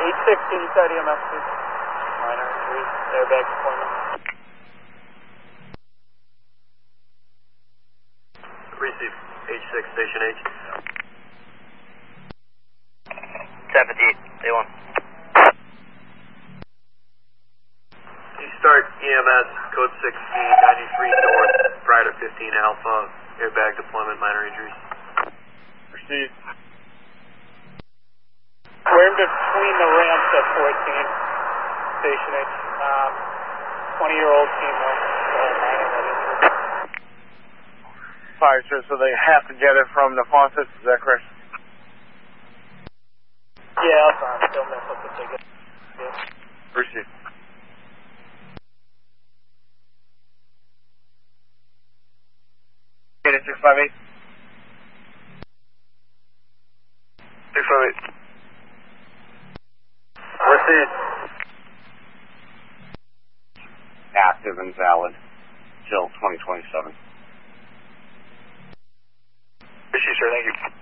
816 side EMS, please. Minor injuries, airbag deployment. Receive, H6, Station H. 78, day 1. Start EMS, code 16, 93 North, Prida 15 Alpha, airbag deployment, minor injuries. Proceed. We're in between the ramps at 14, Station H. 20-year-old female, minor head injury. Fire, sir, so they have to get it from the faucets, is that correct? Yeah, I'll try and film this with the ticket. Proceed. Unit 658. 658. Proceed. Active and valid till 2027. Appreciate you, sir. Thank you.